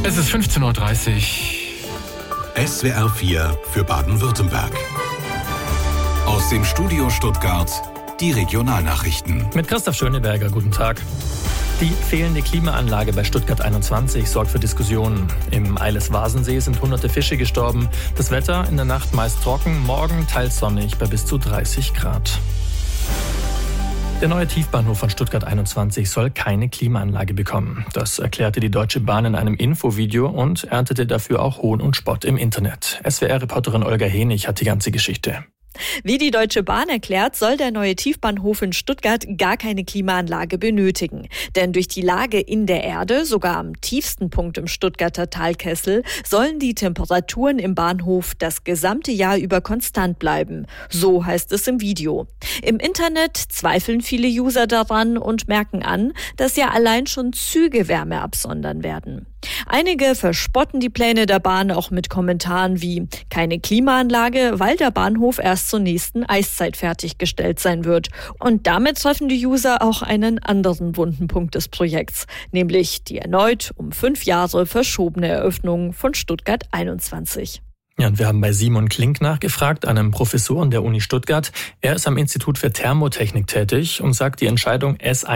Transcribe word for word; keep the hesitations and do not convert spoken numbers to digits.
Es ist fünfzehn Uhr dreißig. S W R vier für Baden-Württemberg. Aus dem Studio Stuttgart die Regionalnachrichten. Mit Christoph Schöneberger, guten Tag. Die fehlende Klimaanlage bei Stuttgart einundzwanzig sorgt für Diskussionen. Im Eiles-Wasensee sind hunderte Fische gestorben. Das Wetter in der Nacht meist trocken, morgen teils sonnig bei bis zu dreißig Grad. Der neue Tiefbahnhof von Stuttgart einundzwanzig soll keine Klimaanlage bekommen. Das erklärte die Deutsche Bahn in einem Infovideo und erntete dafür auch Hohn und Spott im Internet. S W R-Reporterin Olga Henig hat die ganze Geschichte. Wie die Deutsche Bahn erklärt, soll der neue Tiefbahnhof in Stuttgart gar keine Klimaanlage benötigen. Denn durch die Lage in der Erde, sogar am tiefsten Punkt im Stuttgarter Talkessel, sollen die Temperaturen im Bahnhof das gesamte Jahr über konstant bleiben. So heißt es im Video. Im Internet zweifeln viele User daran und merken an, dass ja allein schon Züge Wärme absondern werden. Einige verspotten die Pläne der Bahn auch mit Kommentaren wie keine Klimaanlage, weil der Bahnhof erst zur nächsten Eiszeit fertiggestellt sein wird. Und damit treffen die User auch einen anderen wunden Punkt des Projekts, nämlich die erneut um fünf Jahre verschobene Eröffnung von Stuttgart einundzwanzig. Ja, und wir haben bei Simon Klink nachgefragt, einem Professor an der Uni Stuttgart. Er ist am Institut für Thermotechnik tätig und sagt, die Entscheidung, S